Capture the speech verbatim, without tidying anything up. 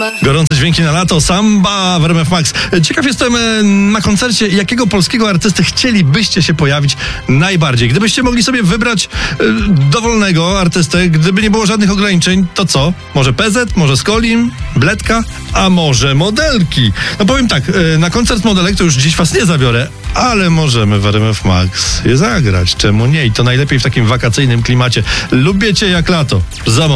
samba. Gorące dźwięki na lato, samba w R M F Max. Ciekaw jestem, e, na koncercie jakiego polskiego artysty chcielibyście się pojawić najbardziej. Gdybyście mogli sobie wybrać e, dowolnego artystę, gdyby nie było żadnych ograniczeń, to co? Może P Z, może Skolim, Bledka, a może modelki? No powiem tak, e, na koncert modelek to już dziś was nie zabiorę, ale możemy w R M F Max je zagrać. Czemu nie? I to najlepiej w takim wakacyjnym klimacie. Lubię cię jak lato. Za moment.